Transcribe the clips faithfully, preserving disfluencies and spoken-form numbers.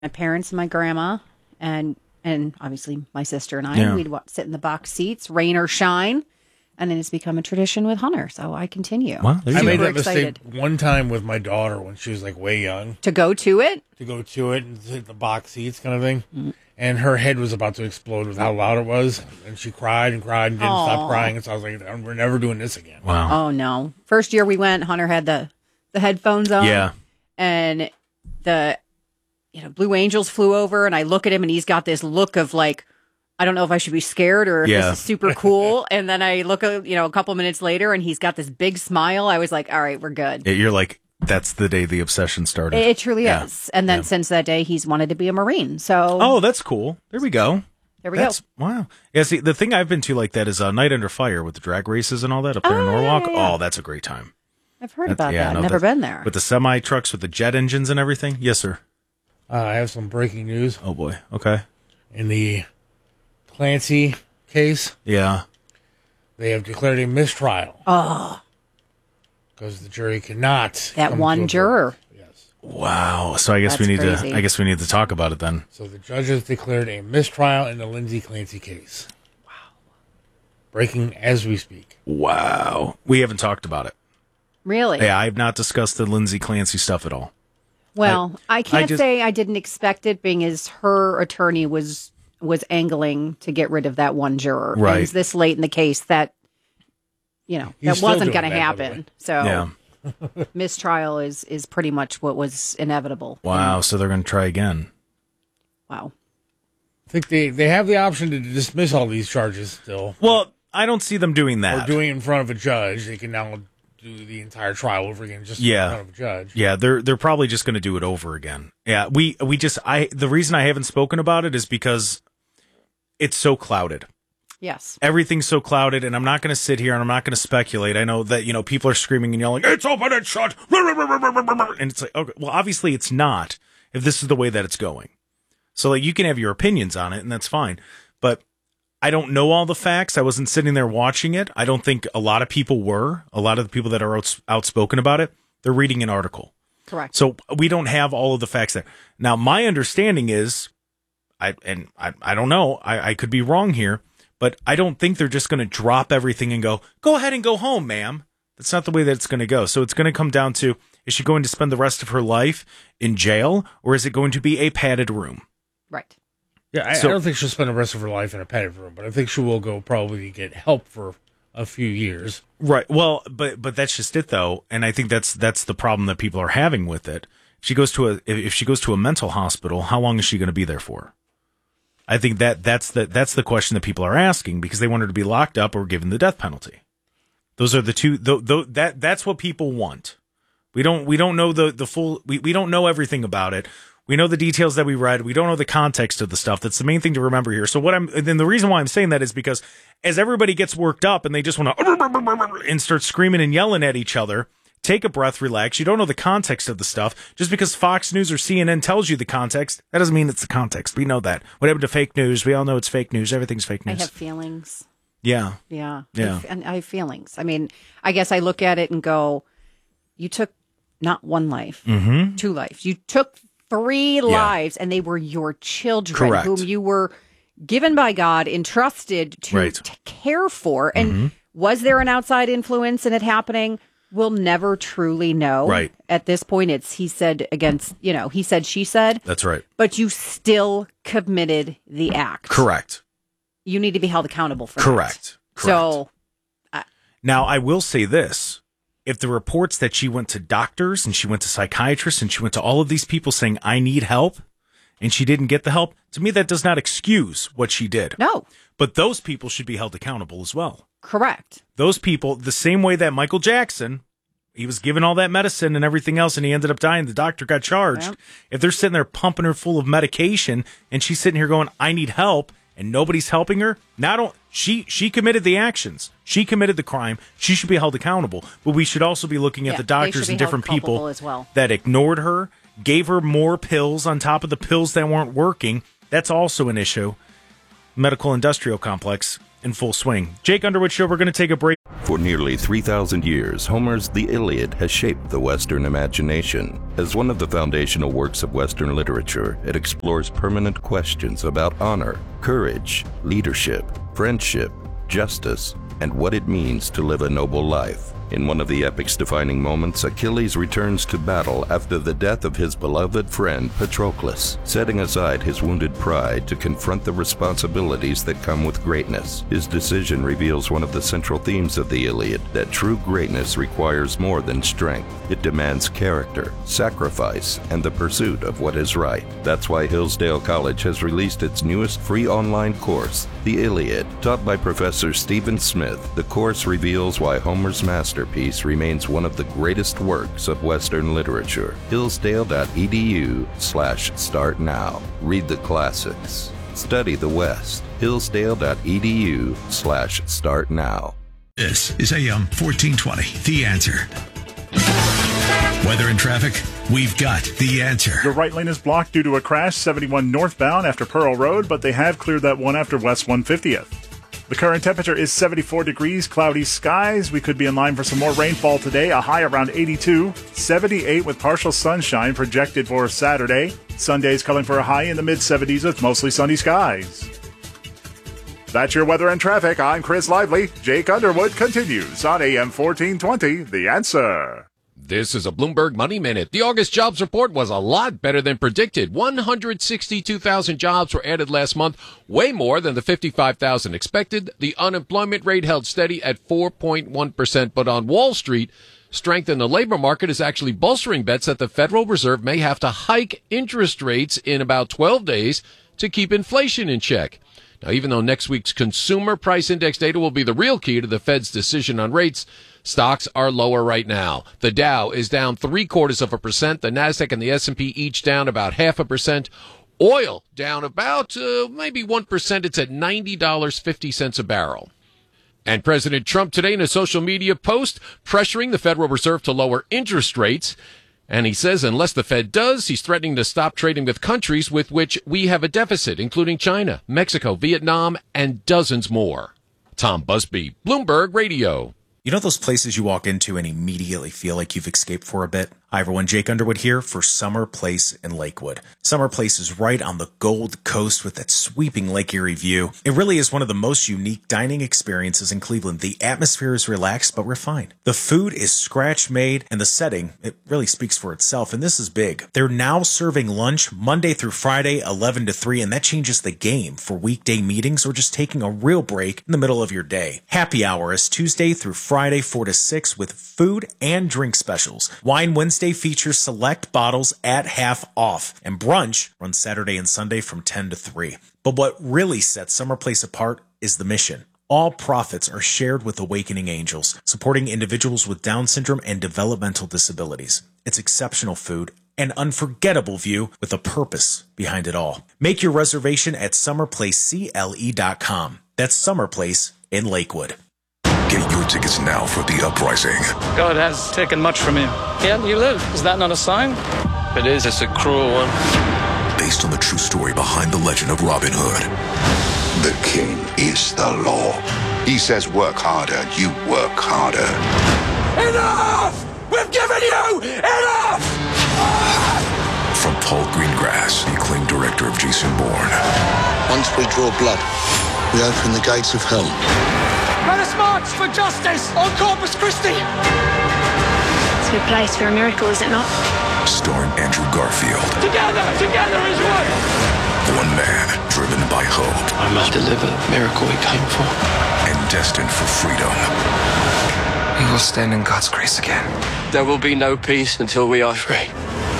my parents and my grandma, and and obviously my sister and I. Yeah. We'd wa- sit in the box seats, rain or shine, and then it's become a tradition with Hunter. So I continue. Well, there you I go. made Super that mistake excited one time with my daughter when she was like way young to go to it. to go to it and sit the box seats kind of thing. Mm-hmm. And her head was about to explode with how loud it was. And she cried and cried and didn't Aww. stop crying. And so I was like, we're never doing this again. Wow. Oh no! First year we went, Hunter had the the headphones on. Yeah. And the, you know, Blue Angels flew over, and I look at him, and he's got this look of like, I don't know if I should be scared or if Yeah. this is super cool. And then I look, at, you know, a couple minutes later, and he's got this big smile. I was like, all right, we're good. Yeah, you're like, that's the day the obsession started. It, it truly Yeah. is. And then Yeah. since that day, he's wanted to be a Marine. So Oh, that's cool. There we go. there we That's, go. Wow. Yeah, see, the thing I've been to like that is uh, Night Under Fire with the drag races and all that up there in Oh, yeah, Norwalk. yeah, yeah. Oh, that's a great time. I've heard That's- about yeah, that. no, Never that's- been there. With the semi trucks with the jet engines and everything? Yes, sir. Uh, I have some breaking news. Oh, boy. Okay. In the Clancy case, Yeah. they have declared a mistrial. Oh, Because the jury cannot. that come to one a juror. verdict. Yes. Wow. So I guess we That's need crazy. to I guess we need to talk about it then. So the judge has declared a mistrial in the Lindsay Clancy case. Wow. Breaking as we speak. Wow. We haven't talked about it. Really? Yeah, I have not discussed the Lindsay Clancy stuff at all. Well, I, I can't just- say I didn't expect it, being as her attorney was was angling to get rid of that one juror. Right. And it's this late in the case that, you know, He's that still wasn't doing going to that, by the happen. way. So Yeah. mistrial is is pretty much what was inevitable. Wow. So they're going to try again. Wow. I think they, they have the option to dismiss all these charges still. Well, I don't see them doing Or that. doing it in front of a judge. They can now do the entire trial over again just Yeah. in front of a judge. Yeah, they're they're probably just going to do it over again. Yeah, we we just I the reason I haven't spoken about it is because it's so clouded. Yes. Everything's so clouded, and I'm not going to sit here and I'm not going to speculate. I know that, you know, people are screaming and yelling, "It's open and shut," and it's like, okay, well, obviously it's not. If this is the way that it's going, so like you can have your opinions on it, and that's fine. But I don't know all the facts. I wasn't sitting there watching it. I don't think a lot of people were. A lot of the people that are outs- outspoken about it, they're reading an article. Correct. So we don't have all of the facts there. Now, my understanding is, I and I, I don't know, I, I could be wrong here, but I don't think they're just going to drop everything and go, go ahead and go home, ma'am. That's not the way that it's going to go. So it's going to come down to, is she going to spend the rest of her life in jail, or is it going to be a padded room? Right. Yeah, I, So- I don't think she'll spend the rest of her life in a padded room, but I think she will go probably get help for a few years. Right. Well, but but that's just it though, and I think that's that's the problem that people are having with it. She goes to a if if she goes to a mental hospital, how long is she going to be there for? I think that that's the that's the question that people are asking, because they want her to be locked up or given the death penalty. Those are the two. Th- th- that that's what people want. We don't we don't know the the full. We, we don't know everything about it. We know the details that we read. We don't know the context of the stuff. That's the main thing to remember here. So what I'm then the reason why I'm saying that is because as everybody gets worked up and they just want to and start screaming and yelling at each other, take a breath, relax. You don't know the context of the stuff. Just because Fox News or C N N tells you the context, that doesn't mean it's the context. We know that. What happened to fake news? We all know it's fake news. Everything's fake I news. have feelings. Yeah. Yeah. Yeah. I f- and I have feelings. I mean, I guess I look at it and go, you took not one life, Mm-hmm. two lives. You took three lives, and they were your children, Correct. whom you were given by God, entrusted to, Right. to care for. And Mm-hmm. was there an outside influence in it happening? We'll never truly know. Right. At this point, it's he said against, you know, he said, she said, That's right. but you still committed the act. Correct. You need to be held accountable for Correct. that. Correct. So, Now, I will say this. If the reports that she went to doctors and she went to psychiatrists and she went to all of these people saying, I need help, and she didn't get the help, to me, that does not excuse what she did. no, But those people should be held accountable as well. correct. Those people, the same way that Michael Jackson, he was given all that medicine and everything else, and he ended up dying. The doctor got charged. Yep. If they're sitting there pumping her full of medication and she's sitting here going, I need help, and nobody's helping her, not only she she committed the actions, she committed the crime, she should be held accountable. But we should also be looking at Yeah, the they doctors should and be held different culpable people as well. that ignored her, gave her more pills on top of the pills that weren't working. That's also an issue. Medical industrial complex in full swing. Jake Underwood Show, we're going to take a break. For nearly three thousand years, Homer's The Iliad has shaped the Western imagination. As one of the foundational works of Western literature, it explores permanent questions about honor, courage, leadership, friendship, justice, and what it means to live a noble life. In one of the epic's defining moments, Achilles returns to battle after the death of his beloved friend Patroclus, setting aside his wounded pride to confront the responsibilities that come with greatness. His decision reveals one of the central themes of the Iliad, that true greatness requires more than strength. It demands character, sacrifice, and the pursuit of what is right. That's why Hillsdale College has released its newest free online course, The Iliad. Taught by Professor Stephen Smith, the course reveals why Homer's masterpiece remains one of the greatest works of Western literature. Hillsdale.edu slash start now. Read the classics. Study the West. Hillsdale.edu slash start now. This is A M fourteen twenty, The Answer. Weather and traffic, we've got the answer. Your right lane is blocked due to a crash, seventy-one northbound after Pearl Road, but they have cleared that one after West one fiftieth. The current temperature is seventy-four degrees, cloudy skies. We could be in line for some more rainfall today, a high around eighty-two, seventy-eight with partial sunshine projected for Saturday. Sunday's calling for a high in the mid-seventies with mostly sunny skies. That's your weather and traffic. I'm Chris Lively. Jake Underwood continues on A M fourteen twenty, The Answer. This is a Bloomberg Money Minute. The August jobs report was a lot better than predicted. one hundred sixty-two thousand jobs were added last month, way more than the fifty-five thousand expected. The unemployment rate held steady at four point one percent, but on Wall Street, strength in the labor market is actually bolstering bets that the Federal Reserve may have to hike interest rates in about twelve days to keep inflation in check. Now, even though next week's consumer price index data will be the real key to the Fed's decision on rates, stocks are lower right now. The Dow is down three quarters of a percent. The Nasdaq and the S and P each down about half a percent. Oil down about uh, maybe one percent. It's at ninety dollars and fifty cents a barrel. And President Trump today in a social media post pressuring the Federal Reserve to lower interest rates. And he says unless the Fed does, he's threatening to stop trading with countries with which we have a deficit, including China, Mexico, Vietnam, and dozens more. Tom Busby, Bloomberg Radio. You know those places you walk into and immediately feel like you've escaped for a bit? Hi everyone, Jake Underwood here for Summer Place in Lakewood. Summer Place is right on the Gold Coast with that sweeping Lake Erie view. It really is one of the most unique dining experiences in Cleveland. The atmosphere is relaxed but refined. The food is scratch-made and the setting, it really speaks for itself, and this is big. They're now serving lunch Monday through Friday, eleven to three, and that changes the game for weekday meetings or just taking a real break in the middle of your day. Happy hour is Tuesday through Friday, four to six with food and drink specials. Wine Wednesday features select bottles at half off, and brunch runs Saturday and Sunday from ten to three. But what really sets Summer Place apart is the mission. All profits are shared with Awakening Angels, supporting individuals with Down syndrome and developmental disabilities. It's exceptional food, an unforgettable view with a purpose behind it all. Make your reservation at summer place c l e dot com. That's Summer Place in Lakewood. Get your tickets now for The Uprising. God has taken much from you. Yet you live. Is that not a sign? It is. It's a cruel one. Based on the true story behind the legend of Robin Hood. The king is the law. He says work harder, you work harder. Enough! We've given you enough! From Paul Greengrass, the acclaimed director of Jason Bourne. Once we draw blood, we open the gates of hell. Let us march for justice on Corpus Christi! It's a good place for a miracle, is it not? Starring Andrew Garfield. Together, together is one! One man driven by hope. I must deliver the miracle we came for. And destined for freedom. We will stand in God's grace again. There will be no peace until we are free.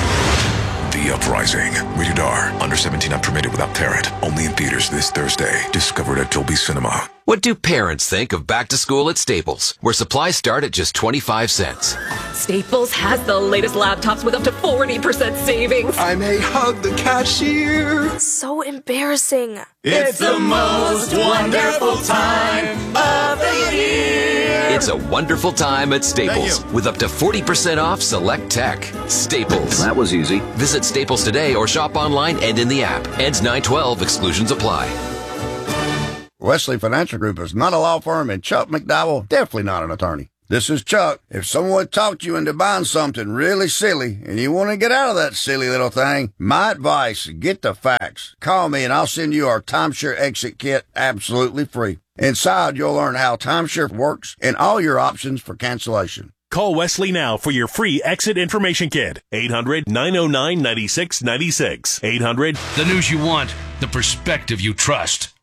The Uprising. Rated R. Under seventeen not permitted without parent. Only in theaters this Thursday. Discovered at Dolby Cinema. What do parents think of back to school at Staples, where supplies start at just twenty-five cents? Staples has the latest laptops with up to forty percent savings. I may hug the cashier. So embarrassing. It's the most wonderful time of the year. It's a wonderful time at Staples with up to forty percent off select tech. Staples. That was easy. Visit Staples today or shop online and in the app. Ends nine twelve. Exclusions apply. Wesley Financial Group is not a law firm, and Chuck McDowell definitely not an attorney. This is Chuck. If someone talked you into buying something really silly and you want to get out of that silly little thing, my advice, get the facts. Call me and I'll send you our timeshare exit kit absolutely free. Inside, you'll learn how timeshare works and all your options for cancellation. Call Wesley now for your free exit information kit. eight hundred, nine oh nine, nine six nine six. eight hundred. The news you want, the perspective you trust.